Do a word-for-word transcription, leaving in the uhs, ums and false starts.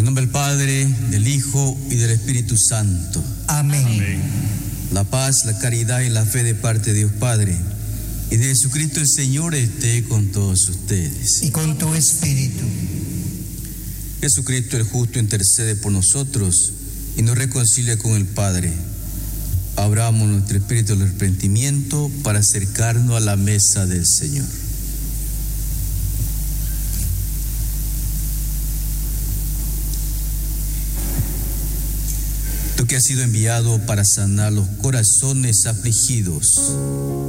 En nombre del Padre, del Hijo y del Espíritu Santo. Amén. Amén. La paz, la caridad y la fe de parte de Dios Padre y de Jesucristo el Señor esté con todos ustedes. Y con tu espíritu. Jesucristo el justo intercede por nosotros y nos reconcilia con el Padre. Abramos nuestro espíritu del arrepentimiento para acercarnos a la mesa del Señor. Tú que has sido enviado para sanar los corazones afligidos,